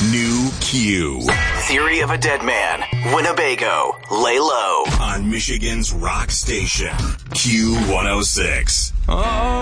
New Q. Theory of a Dead Man. Winnebago. Lay low. On Michigan's rock station. Q106. Oh.